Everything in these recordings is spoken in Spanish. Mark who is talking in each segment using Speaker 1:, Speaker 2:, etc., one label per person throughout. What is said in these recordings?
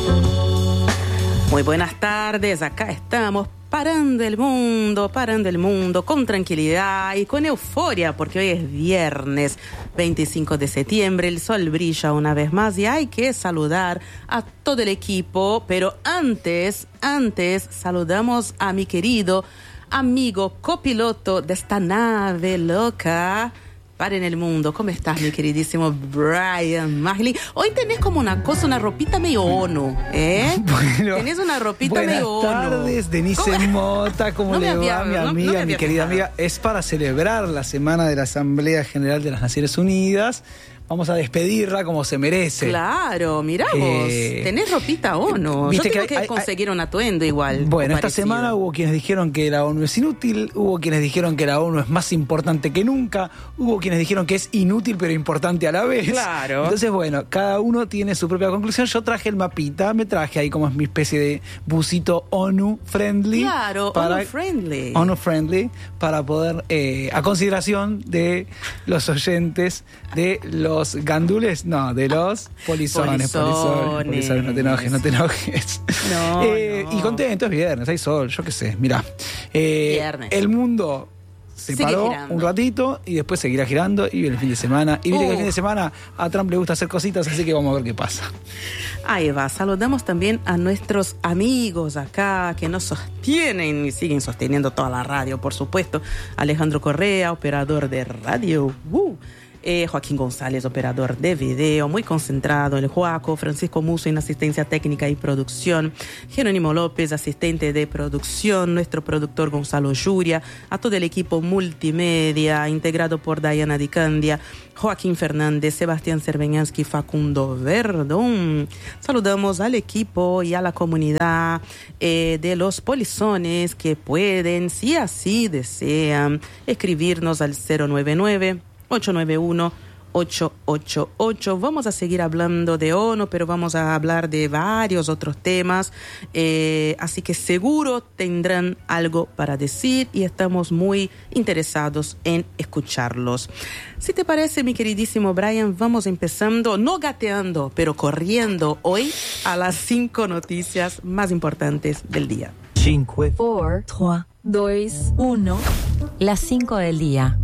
Speaker 1: Muy buenas tardes, acá estamos parando el mundo con tranquilidad y con euforia, porque hoy es viernes 25 de septiembre, el sol brilla una vez más y hay que saludar a todo el equipo, pero antes saludamos a mi querido amigo copiloto de esta nave loca para en el mundo. ¿Cómo estás, mi queridísimo Brian Magley? Hoy tenés como una ropita medio ONU, ¿eh?
Speaker 2: Bueno,
Speaker 1: tenés una ropita medio ONU.
Speaker 2: Buenas tardes, Denise Mota, ¿cómo le va, mi amiga, mi querida amiga? Es para celebrar la semana de la Asamblea General de las Naciones Unidas. Vamos a despedirla como se merece.
Speaker 1: Claro, mirá vos, tenés ropita ONU. Yo tengo que conseguir un atuendo igual.
Speaker 2: Bueno, esta semana hubo quienes dijeron que la ONU es inútil, hubo quienes dijeron que la ONU es más importante que nunca, hubo quienes dijeron que es inútil pero importante a la vez.
Speaker 1: Claro.
Speaker 2: Entonces, bueno, cada uno tiene su propia conclusión. Yo traje el mapita, me traje ahí como es mi especie de busito ONU-friendly.
Speaker 1: Claro,
Speaker 2: ONU-friendly, para poder, a consideración de los oyentes, de los gandules, no, de los polizones, no te enojes. No. Y contento, es viernes, hay sol, yo qué sé, mirá. El mundo se paró un ratito y después seguirá girando y viene el fin de semana. Y viste que el fin de semana a Trump le gusta hacer cositas, así que vamos a ver qué pasa.
Speaker 1: Ahí va, saludamos también a nuestros amigos acá que nos sostienen y siguen sosteniendo toda la radio, por supuesto. Alejandro Correa, operador de radio. Joaquín González, operador de video, muy concentrado, el Joaco, Francisco Musso en asistencia técnica y producción, Jerónimo López, asistente de producción, nuestro productor Gonzalo Yuria, a todo el equipo multimedia, integrado por Diana Di Candia, Joaquín Fernández, Sebastián Cerveñansky, Facundo Verdón. Saludamos al equipo y a la comunidad de los polizones que pueden, si así desean, escribirnos al 091-891-888. Vamos a seguir hablando de ONU, pero vamos a hablar de varios otros temas, así que seguro tendrán algo para decir y estamos muy interesados en escucharlos. Si te parece, mi queridísimo Brian, vamos empezando, no gateando, pero corriendo hoy a las 5 noticias más importantes del día.
Speaker 3: 5, 4, 3, 2, 1.
Speaker 4: Las 5 del día.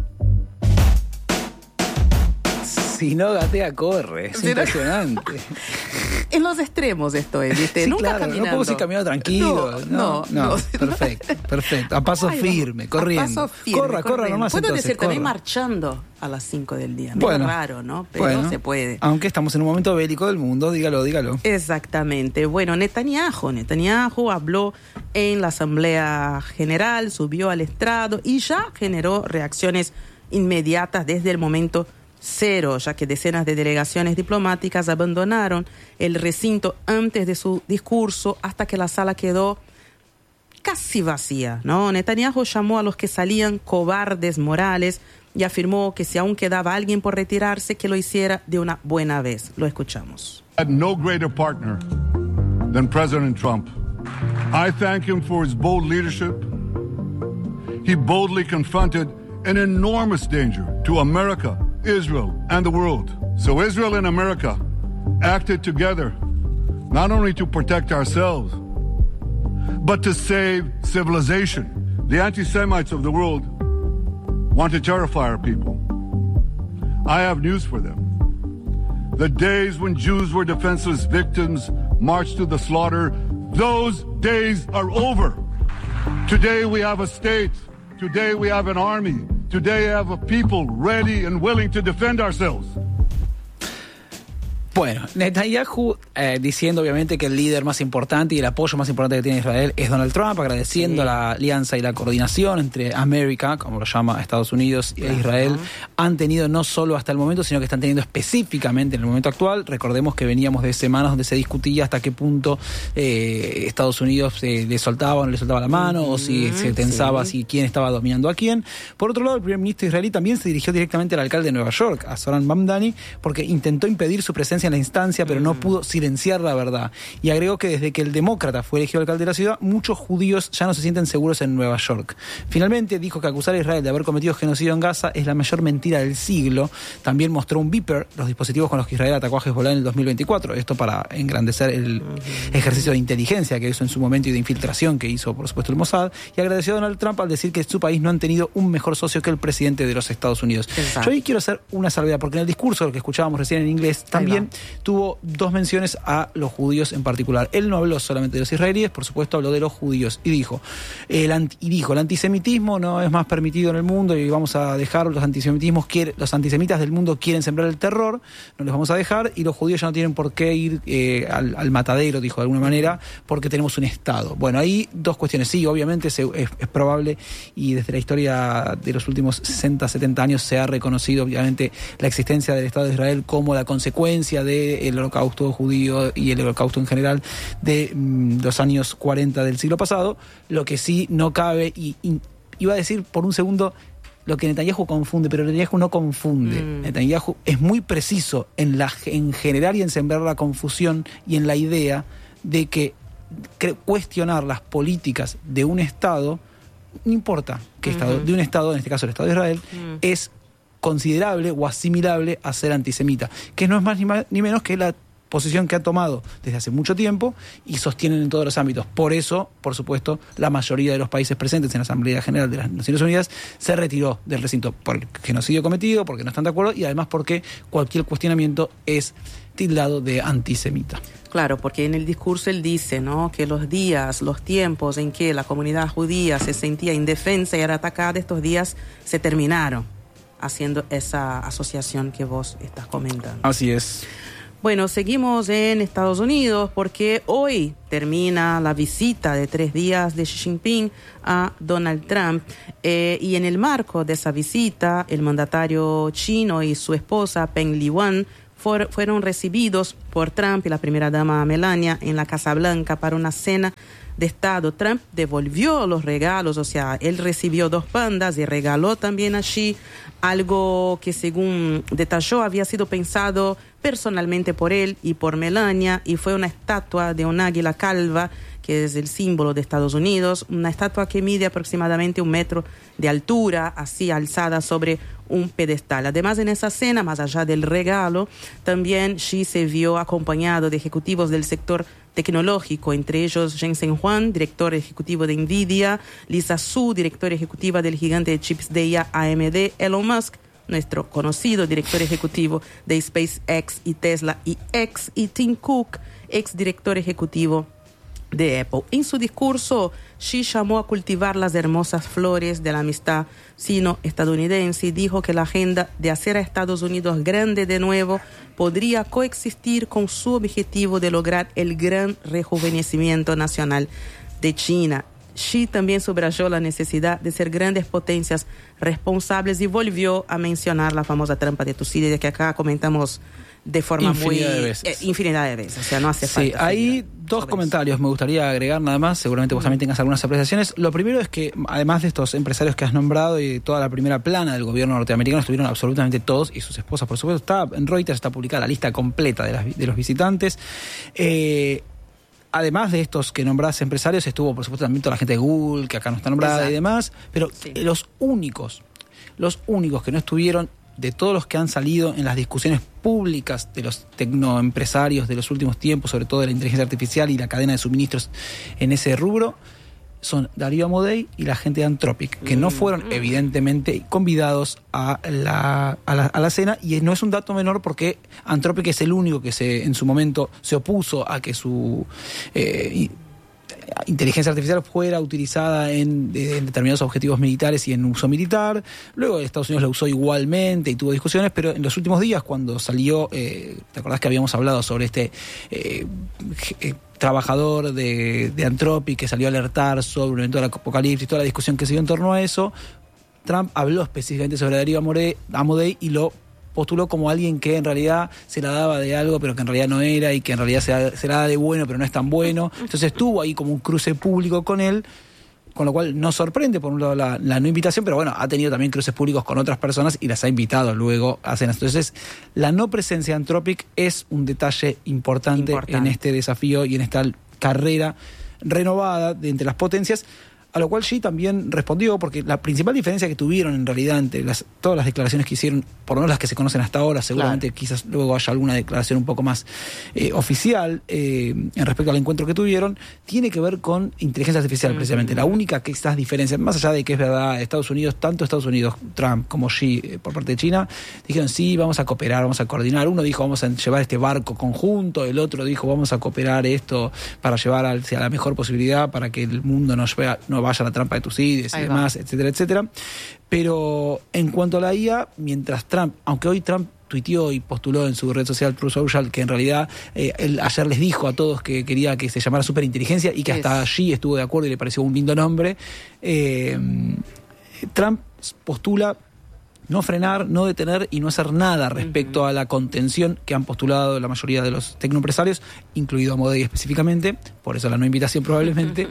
Speaker 2: Si no gatea, corre. Es impresionante.
Speaker 1: En los extremos estoy, ¿viste?
Speaker 2: Sí,
Speaker 1: Nunca
Speaker 2: claro,
Speaker 1: caminando.
Speaker 2: No puedo seguir caminando tranquilo. No. Perfecto. A paso firme, corriendo. Corra nomás.
Speaker 1: Puedo
Speaker 2: entonces,
Speaker 1: decir también marchando a las 5 del día.
Speaker 2: Bueno,
Speaker 1: raro, ¿no? Pero se puede.
Speaker 2: Aunque estamos en un momento bélico del mundo, dígalo.
Speaker 1: Exactamente. Bueno, Netanyahu habló en la Asamblea General, subió al estrado y ya generó reacciones inmediatas desde el momento cero, ya que decenas de delegaciones diplomáticas abandonaron el recinto antes de su discurso hasta que la sala quedó casi vacía, ¿no? Netanyahu llamó a los que salían cobardes morales y afirmó que si aún quedaba alguien por retirarse, que lo hiciera de una buena vez. Lo escuchamos.
Speaker 5: No greater partner than President Trump. I thank him for his bold leadership. He boldly confronted an enormous danger to America, Israel, and the world. So Israel and America acted together, not only to protect ourselves, but to save civilization. The anti-Semites of the world want to terrify our people. I have news for them. The days when Jews were defenseless victims marched to the slaughter, those days are over. Today we have a state. Today we have an army. Today we have a people ready and willing to defend ourselves.
Speaker 2: Bueno, Netanyahu diciendo obviamente que el líder más importante y el apoyo más importante que tiene Israel es Donald Trump, agradeciendo la alianza y la coordinación entre América, como lo llama Estados Unidos, e Israel, han tenido no solo hasta el momento, sino que están teniendo específicamente en el momento actual. Recordemos que veníamos de semanas donde se discutía hasta qué punto Estados Unidos le soltaba o no le soltaba la mano, o si se tensaba, si quién estaba dominando a quién. Por otro lado, el primer ministro israelí también se dirigió directamente al alcalde de Nueva York, a Zoran Mamdani, porque intentó impedir su presencia en en la instancia, pero no pudo silenciar la verdad. Y agregó que desde que el demócrata fue elegido alcalde de la ciudad, muchos judíos ya no se sienten seguros en Nueva York. Finalmente dijo que acusar a Israel de haber cometido genocidio en Gaza es la mayor mentira del siglo. También mostró un Viper, los dispositivos con los que Israel atacó a Hezbollah en el 2024. Esto para engrandecer el ejercicio de inteligencia que hizo en su momento y de infiltración que hizo, por supuesto, el Mossad. Y agradeció a Donald Trump al decir que su país no han tenido un mejor socio que el presidente de los Estados Unidos.
Speaker 1: Exacto.
Speaker 2: Yo ahí quiero hacer una salvedad, porque en el discurso que escuchábamos recién en inglés también tuvo dos menciones a los judíos en particular. Él no habló solamente de los israelíes, por supuesto habló de los judíos y dijo, el antisemitismo no es más permitido en el mundo y vamos a dejar los antisemitas del mundo quieren sembrar el terror, no les vamos a dejar, y los judíos ya no tienen por qué ir al matadero, dijo de alguna manera, porque tenemos un Estado. Bueno, ahí dos cuestiones. Sí, obviamente es probable, y desde la historia de los últimos 60, 70 años se ha reconocido obviamente la existencia del Estado de Israel como la consecuencia del holocausto judío y el holocausto en general de los años 40 del siglo pasado. Lo que sí no cabe, y iba a decir por un segundo lo que Netanyahu confunde, pero Netanyahu no confunde. Netanyahu es muy preciso en generar y en sembrar la confusión y en la idea de que cuestionar las políticas de un Estado, no importa qué Estado, de un Estado, en este caso el Estado de Israel, es considerable o asimilable a ser antisemita, que no es más ni menos que la posición que ha tomado desde hace mucho tiempo y sostienen en todos los ámbitos. Por eso, por supuesto, la mayoría de los países presentes en la Asamblea General de las Naciones Unidas se retiró del recinto por el genocidio cometido, porque no están de acuerdo y además porque cualquier cuestionamiento es tildado de antisemita.
Speaker 1: Claro, porque en el discurso él dice, ¿no?, que los tiempos en que la comunidad judía se sentía indefensa y era atacada, estos días se terminaron, haciendo esa asociación que vos estás comentando.
Speaker 2: Así es.
Speaker 1: Bueno, seguimos en Estados Unidos porque hoy termina la visita de 3 días de Xi Jinping a Donald Trump y en el marco de esa visita el mandatario chino y su esposa Peng Liyuan fueron recibidos por Trump y la primera dama Melania en la Casa Blanca para una cena de Estado. Trump devolvió los regalos, o sea, él recibió 2 pandas y regaló también a Xi algo que, según detalló, había sido pensado personalmente por él y por Melania, y fue una estatua de un águila calva, que es el símbolo de Estados Unidos, una estatua que mide aproximadamente 1 metro de altura, así alzada sobre un pedestal. Además, en esa cena, más allá del regalo, también Xi se vio acompañado de ejecutivos del sector tecnológico, entre ellos Jensen Huang, director ejecutivo de NVIDIA, Lisa Su, directora ejecutiva del gigante de chips de IA AMD, Elon Musk, nuestro conocido director ejecutivo de SpaceX y Tesla y Tim Cook, ex director ejecutivo de Apple. En su discurso, Xi llamó a cultivar las hermosas flores de la amistad sino-estadounidense y dijo que la agenda de hacer a Estados Unidos grande de nuevo podría coexistir con su objetivo de lograr el gran rejuvenecimiento nacional de China. Xi también subrayó la necesidad de ser grandes potencias responsables y volvió a mencionar la famosa trampa de Tucídides, que acá comentamos de forma infinidad de veces. O sea, no hace falta.
Speaker 2: Sí, hay 2 comentarios me gustaría agregar nada más. Seguramente vos también tengas algunas apreciaciones. Lo primero es que, además de estos empresarios que has nombrado y toda la primera plana del gobierno norteamericano, estuvieron absolutamente todos, y sus esposas, por supuesto. En Reuters está publicada la lista completa de los visitantes. Además de estos que nombrás empresarios, estuvo, por supuesto, también toda la gente de Google, que acá no está nombrada. Exacto. Y demás, pero sí. Los únicos que no estuvieron, de todos los que han salido en las discusiones públicas de los tecnoempresarios de los últimos tiempos, sobre todo de la inteligencia artificial y la cadena de suministros en ese rubro, son Darío Amodei y la gente de Anthropic, que no fueron evidentemente convidados a la cena, y no es un dato menor porque Anthropic es el único que en su momento se opuso a que su inteligencia artificial fuera utilizada en determinados objetivos militares y en uso militar. Luego Estados Unidos la usó igualmente y tuvo discusiones, pero en los últimos días, cuando salió, ¿te acordás que habíamos hablado sobre este trabajador de Anthropic que salió a alertar sobre un evento del apocalipsis y toda la discusión que se dio en torno a eso? Trump habló específicamente sobre Darío Amodei y lo postuló como alguien que en realidad se la daba de algo, pero que en realidad no era, y que en realidad se la da de bueno, pero no es tan bueno. Entonces estuvo ahí como un cruce público con él. con lo cual nos sorprende, por un lado, la no invitación, pero bueno, ha tenido también cruces públicos con otras personas y las ha invitado luego a cenas. Entonces, la no presencia de Anthropic es un detalle importante en este desafío y en esta carrera renovada de entre las potencias, a lo cual Xi también respondió, porque la principal diferencia que tuvieron en realidad entre todas las declaraciones que hicieron, por lo menos las que se conocen hasta ahora, seguramente quizás luego haya alguna declaración un poco más oficial en respecto al encuentro que tuvieron, tiene que ver con inteligencia artificial precisamente. La única que estas diferencias, más allá de que es verdad, tanto Estados Unidos, Trump como Xi por parte de China, dijeron sí, vamos a cooperar, vamos a coordinar. Uno dijo vamos a llevar este barco conjunto, el otro dijo vamos a cooperar esto para llevar hacia la mejor posibilidad para que el mundo no vaya a la trampa de Tucídides y demás, etcétera, etcétera. Pero en cuanto a la IA, mientras Trump, aunque hoy Trump tuiteó y postuló en su red social Truth Social que en realidad él ayer les dijo a todos que quería que se llamara superinteligencia y que hasta allí estuvo de acuerdo y le pareció un lindo nombre, Trump postula no frenar, no detener y no hacer nada respecto a la contención que han postulado la mayoría de los tecnoempresarios, incluido Amodei específicamente, por eso la no invitación probablemente.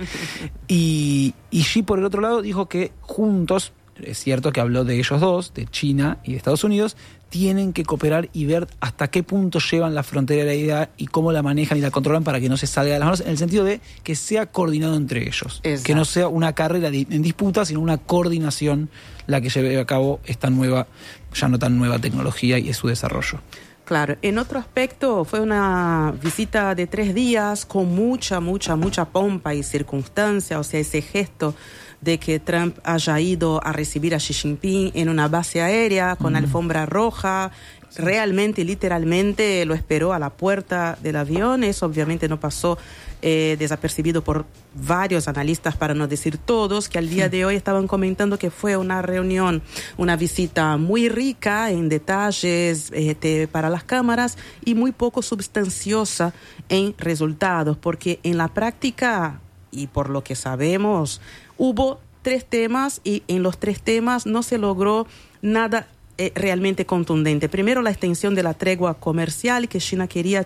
Speaker 2: Y Xi, por el otro lado, dijo que juntos, es cierto que habló de ellos dos, de China y de Estados Unidos, tienen que cooperar y ver hasta qué punto llevan la frontera de la idea y cómo la manejan y la controlan para que no se salga de las manos, en el sentido de que sea coordinado entre ellos. Exacto. Que no sea una carrera en disputa, sino una coordinación la que lleve a cabo esta nueva, ya no tan nueva tecnología y su desarrollo.
Speaker 1: Claro, en otro aspecto fue una visita de 3 días con mucha pompa y circunstancia, o sea, ese gesto de que Trump haya ido a recibir a Xi Jinping en una base aérea con alfombra roja, realmente, literalmente lo esperó a la puerta del avión. Eso obviamente no pasó desapercibido por varios analistas, para no decir todos, que al día de hoy estaban comentando que fue una reunión, una visita muy rica en detalles para las cámaras y muy poco sustanciosa en resultados, porque en la práctica, y por lo que sabemos, hubo 3 temas y en los 3 temas no se logró nada realmente contundente. Primero, la extensión de la tregua comercial que China quería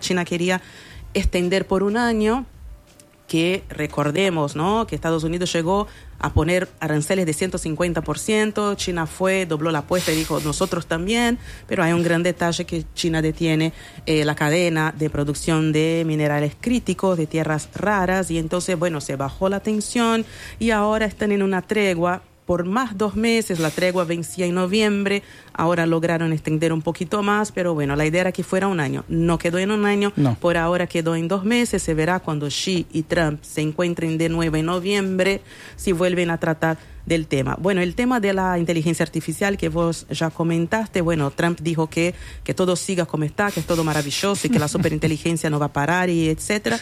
Speaker 1: extender por 1 año, que recordemos, ¿no?, que Estados Unidos llegó a poner aranceles de 150%, China dobló la apuesta y dijo nosotros también, pero hay un gran detalle, que China detiene la cadena de producción de minerales críticos, de tierras raras, y entonces, bueno, se bajó la tensión y ahora están en una tregua por más 2 meses. La tregua vencía en noviembre, ahora lograron extender un poquito más, pero bueno, la idea era que fuera 1 año. No quedó en 1 año, por ahora quedó en 2 meses. Se verá cuando Xi y Trump se encuentren de nuevo en noviembre si vuelven a tratar del tema. Bueno, el tema de la inteligencia artificial que vos ya comentaste, bueno, Trump dijo que todo siga como está, que es todo maravilloso y que la superinteligencia no va a parar, y etcétera.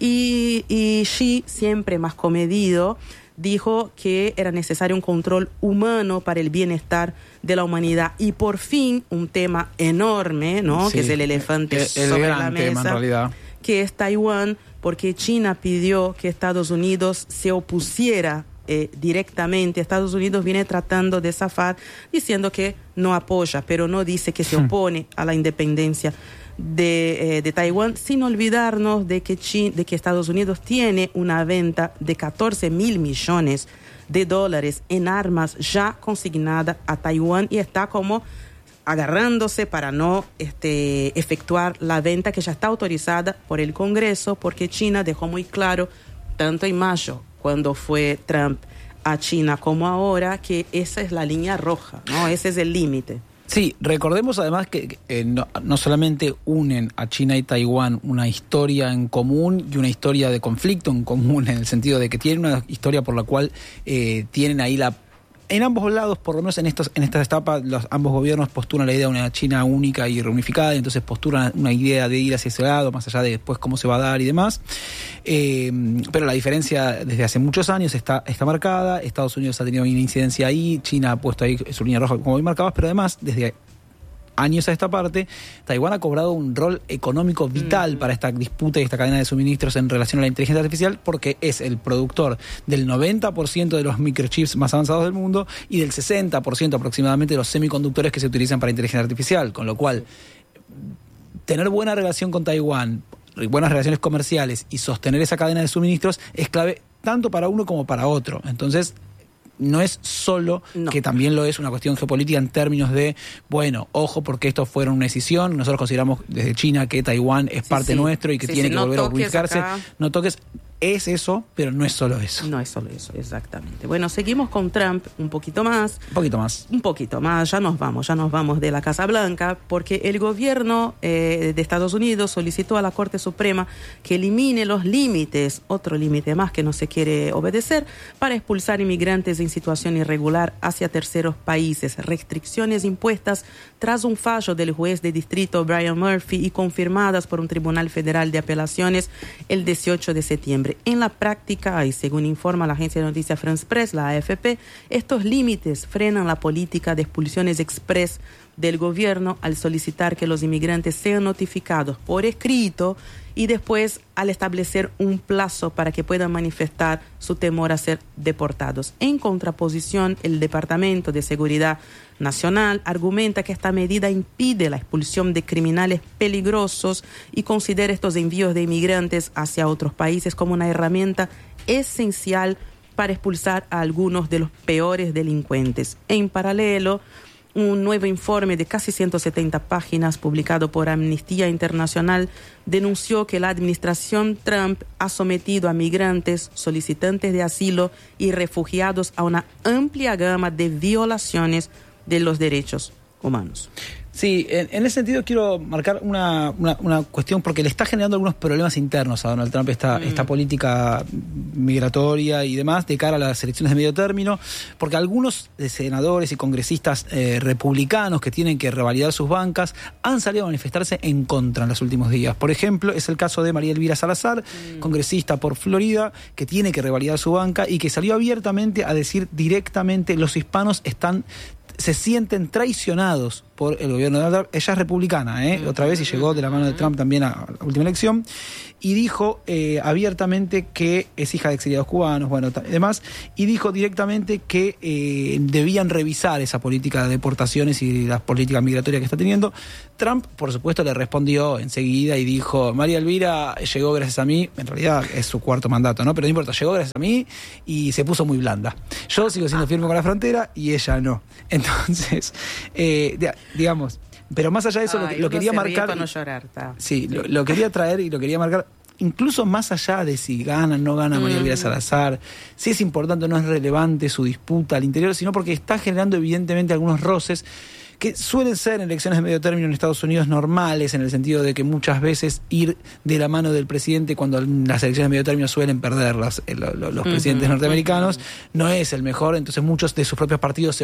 Speaker 1: Y Xi, siempre más comedido, dijo que era necesario un control humano para el bienestar de la humanidad. Y por fin, un tema enorme, ¿no?, que es el elefante sobre la mesa, tema, en realidad, que es Taiwán, porque China pidió que Estados Unidos se opusiera directamente. Estados Unidos viene tratando de zafar diciendo que no apoya, pero no dice que se opone a la independencia de Taiwán, sin olvidarnos de que Estados Unidos tiene una venta de $14 mil millones en armas ya consignada a Taiwán, y está como agarrándose para no efectuar la venta que ya está autorizada por el Congreso, porque China dejó muy claro, tanto en mayo, cuando fue Trump a China, como ahora, que esa es la línea roja, ¿no? Ese es el límite.
Speaker 2: Sí, recordemos además que no solamente unen a China y Taiwán una historia en común y una historia de conflicto en común, en el sentido de que tienen una historia por la cual tienen ahí en ambos lados, por lo menos en esta etapa, ambos gobiernos postulan la idea de una China única y reunificada, y entonces postulan una idea de ir hacia ese lado, más allá de después cómo se va a dar y demás. Pero la diferencia desde hace muchos años está marcada. Estados Unidos ha tenido una incidencia ahí, China ha puesto ahí su línea roja, como bien marcabas, pero además, desde años a esta parte, Taiwán ha cobrado un rol económico vital para esta disputa y esta cadena de suministros en relación a la inteligencia artificial, porque es el productor del 90% de los microchips más avanzados del mundo y del 60% aproximadamente de los semiconductores que se utilizan para inteligencia artificial, con lo cual tener buena relación con Taiwán, buenas relaciones comerciales y sostener esa cadena de suministros es clave tanto para uno como para otro. Entonces, no es solo, que también lo es, una cuestión geopolítica en términos de, bueno, ojo, porque esto fue una decisión, nosotros consideramos desde China que Taiwán es parte nuestro y que tiene que volver a ubicarse. No toques. Es eso, pero no es solo eso.
Speaker 1: No es solo eso, exactamente. Bueno, seguimos con Trump un poquito más. Un poquito más, ya nos vamos de la Casa Blanca, porque el gobierno de Estados Unidos solicitó a la Corte Suprema que elimine los límites, otro límite más que no se quiere obedecer, para expulsar inmigrantes en situación irregular hacia terceros países. Restricciones impuestas tras un fallo del juez de distrito Brian Murphy y confirmadas por un tribunal federal de apelaciones el 18 de septiembre. En la práctica, y según informa la agencia de noticias France Press, la AFP, estos límites frenan la política de expulsiones express del gobierno al solicitar que los inmigrantes sean notificados por escrito y después al establecer un plazo para que puedan manifestar su temor a ser deportados. En contraposición, el Departamento de Seguridad Nacional argumenta que esta medida impide la expulsión de criminales peligrosos y considera estos envíos de inmigrantes hacia otros países como una herramienta esencial para expulsar a algunos de los peores delincuentes. En paralelo, un nuevo informe de casi 170 páginas publicado por Amnistía Internacional denunció que la administración Trump ha sometido a migrantes, solicitantes de asilo y refugiados a una amplia gama de violaciones de los derechos humanos.
Speaker 2: Sí, en ese sentido quiero marcar una cuestión porque le está generando algunos problemas internos a Donald Trump esta política migratoria y demás de cara a las elecciones de medio término, porque algunos senadores y congresistas republicanos que tienen que revalidar sus bancas han salido a manifestarse en contra en los últimos días. Por ejemplo, es el caso de María Elvira Salazar, congresista por Florida, que tiene que revalidar su banca y que salió abiertamente a decir directamente: los hispanos se sienten traicionados por el gobierno de Donald Trump. Ella es republicana, otra vez, y llegó de la mano de Trump también a la última elección, y dijo abiertamente que es hija de exiliados cubanos, demás, y dijo directamente que debían revisar esa política de deportaciones y las políticas migratorias que está teniendo. Trump, por supuesto, le respondió enseguida y dijo: María Elvira llegó gracias a mí, en realidad es su cuarto mandato, ¿no? Pero no importa, llegó gracias a mí y se puso muy blanda. Yo sigo siendo firme con la frontera y ella no. Entonces, digamos, pero más allá de eso, lo quería marcar.
Speaker 1: Para no llorar,
Speaker 2: sí, lo quería traer y lo quería marcar, incluso más allá de si gana o no gana María Elvira Salazar, si es importante o no es relevante su disputa al interior, sino porque está generando evidentemente algunos roces que suelen ser en elecciones de medio término en Estados Unidos normales, en el sentido de que muchas veces ir de la mano del presidente cuando las elecciones de medio término suelen perder los presidentes norteamericanos, no es el mejor. Entonces muchos de sus propios partidos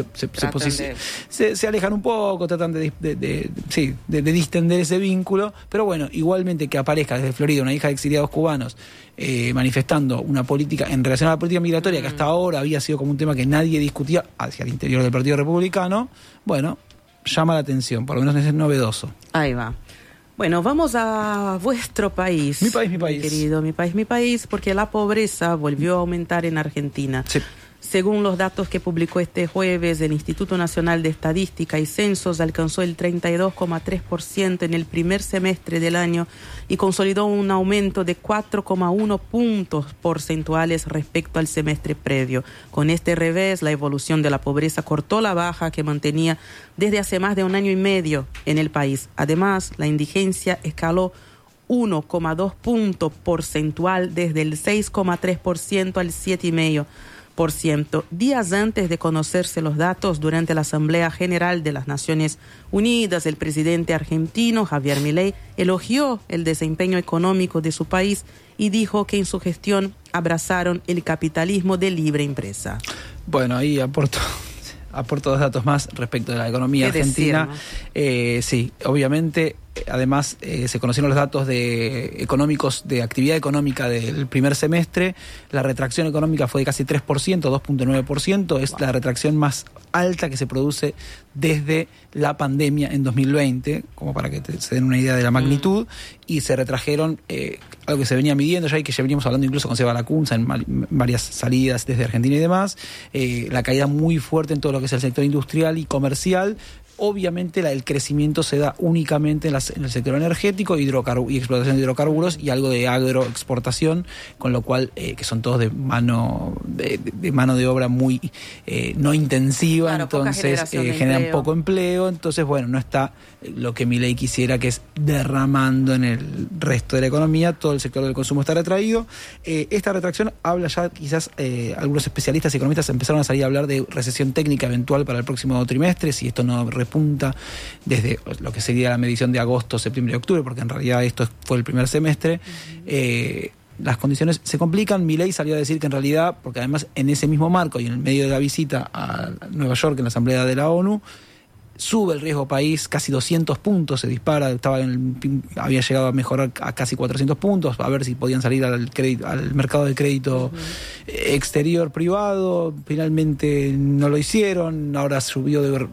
Speaker 2: se alejan un poco, tratan de distender ese vínculo, pero bueno, igualmente que aparezca desde Florida una hija de exiliados cubanos manifestando una política en relación a la política migratoria que hasta ahora había sido como un tema que nadie discutía hacia el interior del Partido Republicano, bueno, llama la atención, por lo menos es novedoso.
Speaker 1: Ahí va. Bueno, vamos a vuestro país.
Speaker 2: Mi país.
Speaker 1: Querido, mi país, porque la pobreza volvió a aumentar en Argentina.
Speaker 2: Sí.
Speaker 1: Según los datos que publicó este jueves, el Instituto Nacional de Estadística y Censos alcanzó el 32,3% en el primer semestre del año y consolidó un aumento de 4,1 puntos porcentuales respecto al semestre previo. Con este revés, la evolución de la pobreza cortó la baja que mantenía desde hace más de un año y medio en el país. Además, la indigencia escaló 1,2 puntos porcentual desde el 6,3% al 7,5%. Días antes de conocerse los datos, durante la Asamblea General de las Naciones Unidas, el presidente argentino Javier Milei elogió el desempeño económico de su país y dijo que en su gestión abrazaron el capitalismo de libre empresa.
Speaker 2: Bueno, ahí aporto dos datos más respecto de la economía argentina. Sí, obviamente, además se conocieron los datos económicos de actividad económica del primer semestre. La retracción económica fue de casi 3%, 2,9%. Es la retracción más alta que se produce desde la pandemia en 2020, como para que se den una idea de la magnitud. Y se retrajeron algo que se venía midiendo ya y que ya veníamos hablando incluso con Seba Lacunza en varias salidas desde Argentina y demás. La caída muy fuerte en todo lo que es el sector industrial y comercial. obviamente el crecimiento se da únicamente en el sector energético y explotación de hidrocarburos y algo de agroexportación, con lo cual que son todos de mano de obra muy no intensiva,
Speaker 1: claro,
Speaker 2: entonces generan poco empleo, entonces bueno, no está lo que Milei quisiera, que es derramando en el resto de la economía. Todo el sector del consumo está retraído. Esta retracción habla ya, quizás algunos especialistas y economistas empezaron a salir a hablar de recesión técnica eventual para el próximo trimestre, si esto no repunta desde lo que sería la medición de agosto, septiembre y octubre, porque en realidad esto fue el primer semestre. Las condiciones se complican. Milei salió a decir que en realidad, porque además en ese mismo marco y en el medio de la visita a Nueva York en la Asamblea de la ONU, sube el riesgo país casi 200 puntos, se dispara, había llegado a mejorar a casi 400 puntos, a ver si podían salir al mercado de crédito exterior privado. Finalmente no lo hicieron, ahora subió de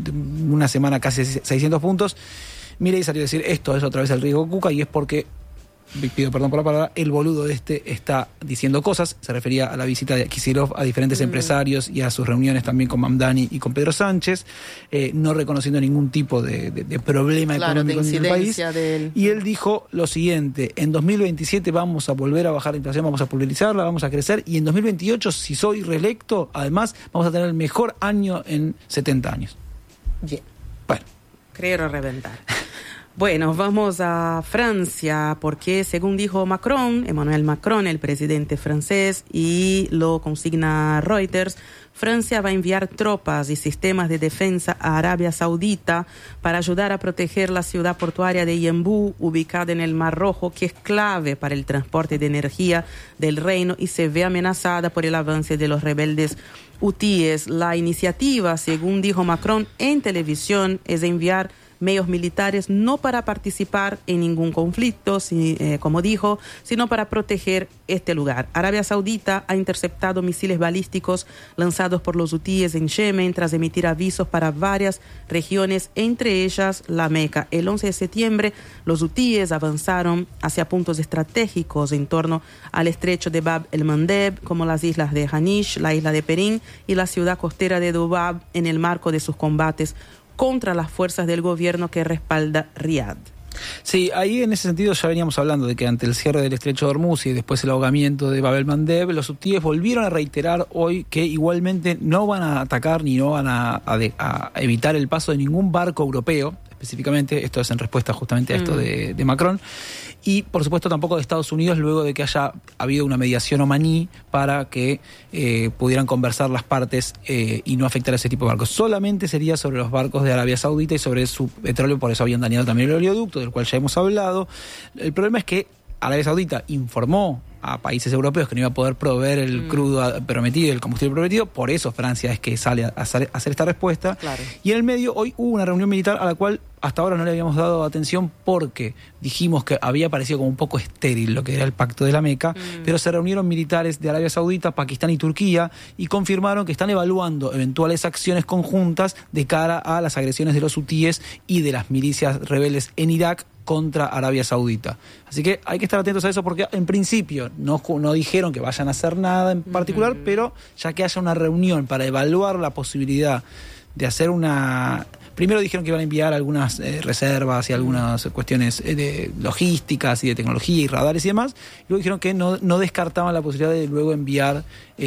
Speaker 2: una semana casi 600 puntos. Milei salió a decir, esto es otra vez el riesgo Kuka, y es porque, pido perdón por la palabra, el boludo está diciendo cosas. Se refería a la visita de Kicillof a diferentes empresarios y a sus reuniones también con Mamdani y con Pedro Sánchez, no reconociendo ningún tipo de problema económico en el país. Y él dijo lo siguiente: en 2027 vamos a volver a bajar la inflación, vamos a pulverizarla, vamos a crecer, y en 2028, si soy reelecto, además vamos a tener el mejor año en 70 años.
Speaker 1: Bien.
Speaker 2: Bueno.
Speaker 1: Creo reventar. Bueno, vamos a Francia, porque según dijo Emmanuel Macron, el presidente francés, y lo consigna Reuters, Francia va a enviar tropas y sistemas de defensa a Arabia Saudita para ayudar a proteger la ciudad portuaria de Yanbu, ubicada en el Mar Rojo, que es clave para el transporte de energía del reino y se ve amenazada por el avance de los rebeldes hutíes. La iniciativa, según dijo Macron en televisión, es enviar medios militares no para participar en ningún conflicto, como dijo, sino para proteger este lugar. Arabia Saudita ha interceptado misiles balísticos lanzados por los hutíes en Yemen tras emitir avisos para varias regiones, entre ellas la Meca. El 11 de septiembre, los hutíes avanzaron hacia puntos estratégicos en torno al estrecho de Bab el-Mandeb, como las islas de Hanish, la isla de Perín y la ciudad costera de Dubab, en el marco de sus combates contra las fuerzas del gobierno que respalda Riad.
Speaker 2: Sí, ahí en ese sentido ya veníamos hablando de que ante el cierre del estrecho de Hormuz y después el ahogamiento de Bab el-Mandeb, los hutíes volvieron a reiterar hoy que igualmente no van a atacar ni no van a evitar el paso de ningún barco europeo, específicamente. Esto es en respuesta justamente a esto de Macron. Y, por supuesto, tampoco de Estados Unidos, luego de que haya habido una mediación omaní para que pudieran conversar las partes y no afectar a ese tipo de barcos. Solamente sería sobre los barcos de Arabia Saudita y sobre su petróleo, por eso habían dañado también el oleoducto, del cual ya hemos hablado. El problema es que Arabia Saudita informó a países europeos que no iba a poder proveer el crudo prometido, el combustible prometido. Por eso Francia es que sale a hacer esta respuesta. Claro. Y en el medio hoy hubo una reunión militar a la cual hasta ahora no le habíamos dado atención porque dijimos que había parecido como un poco estéril lo que era el pacto de la Meca, pero se reunieron militares de Arabia Saudita, Pakistán y Turquía y confirmaron que están evaluando eventuales acciones conjuntas de cara a las agresiones de los hutíes y de las milicias rebeldes en Irak contra Arabia Saudita. Así que hay que estar atentos a eso porque en principio no dijeron que vayan a hacer nada en particular, pero ya que haya una reunión para evaluar la posibilidad de hacer una... Primero dijeron que iban a enviar algunas reservas y algunas cuestiones de logísticas y de tecnología y radares y demás. Luego dijeron que no descartaban la posibilidad de luego enviar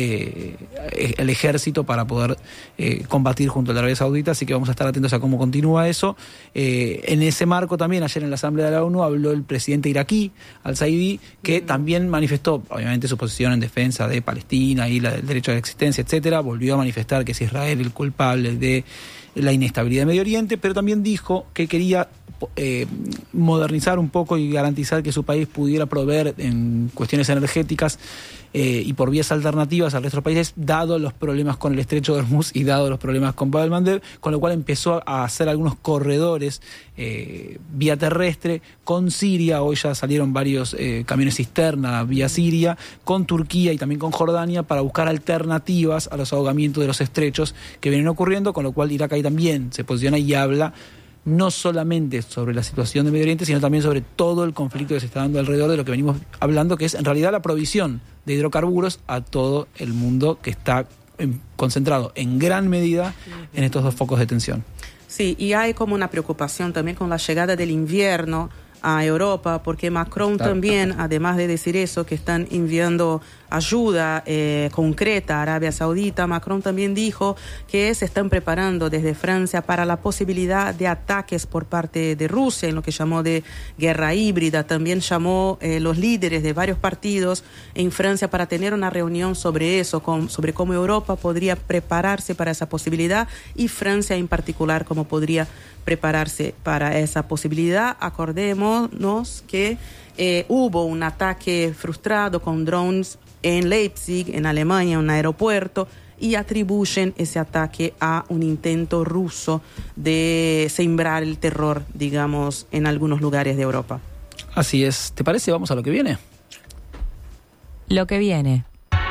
Speaker 2: el ejército para poder combatir junto a la Arabia Saudita. Así que vamos a estar atentos a cómo continúa eso. En ese marco también, ayer en la Asamblea de la ONU, habló el presidente iraquí, Al-Saidi, que también manifestó, obviamente, su posición en defensa de Palestina y el derecho a la existencia, etcétera. Volvió a manifestar que es Israel el culpable de la inestabilidad de Medio Oriente, pero también dijo que quería modernizar un poco y garantizar que su país pudiera proveer en cuestiones energéticas y por vías alternativas al resto de los países, dado los problemas con el estrecho de Hormuz y dado los problemas con Bab el-Mandeb, con lo cual empezó a hacer algunos corredores vía terrestre con Siria. Hoy ya salieron varios camiones cisterna vía Siria, con Turquía y también con Jordania, para buscar alternativas a los ahogamientos de los estrechos que vienen ocurriendo, con lo cual Irak ahí también se posiciona y habla no solamente sobre la situación de Medio Oriente, sino también sobre todo el conflicto que se está dando alrededor de lo que venimos hablando, que es en realidad la provisión de hidrocarburos a todo el mundo, que está concentrado en gran medida en estos dos focos de tensión.
Speaker 1: Sí, y hay como una preocupación también con la llegada del invierno a Europa, porque Macron también, además de decir eso, que están enviando ayuda concreta a Arabia Saudita, Macron también dijo que se están preparando desde Francia para la posibilidad de ataques por parte de Rusia, en lo que llamó de guerra híbrida. También llamó los líderes de varios partidos en Francia para tener una reunión sobre eso, sobre cómo Europa podría prepararse para esa posibilidad y Francia en particular cómo podría prepararse para esa posibilidad. Acordémonos que hubo un ataque frustrado con drones en Leipzig, en Alemania, un aeropuerto, y atribuyen ese ataque a un intento ruso de sembrar el terror, digamos, en algunos lugares de Europa.
Speaker 2: Así es. ¿Te parece? Vamos a lo que viene.
Speaker 4: Lo que viene.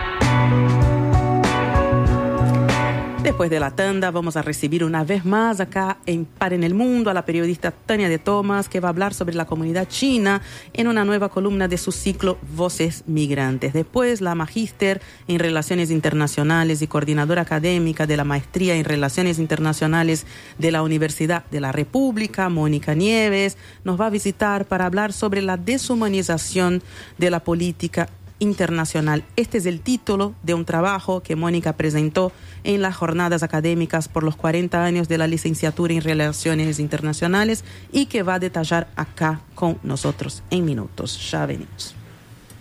Speaker 1: Después de la tanda vamos a recibir una vez más acá en Par en el Mundo a la periodista Tania de Tomás, que va a hablar sobre la comunidad china en una nueva columna de su ciclo Voces Migrantes. Después la magíster en Relaciones Internacionales y coordinadora académica de la Maestría en Relaciones Internacionales de la Universidad de la República, Mónica Nieves, nos va a visitar para hablar sobre la deshumanización de la política internacional. Este es el título de un trabajo que Mónica presentó en las jornadas académicas por los 40 años de la licenciatura en Relaciones Internacionales y que va a detallar acá con nosotros en minutos. Ya venimos.